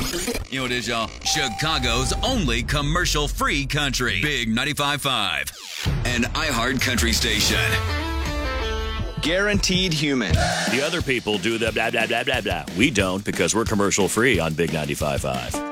You know what it is, y'all? Chicago's only commercial-free country. Big 95.5. An iHeart country station. Guaranteed human. The other people do the blah, blah, blah, blah, blah. We don't because we're commercial-free on Big 95.5.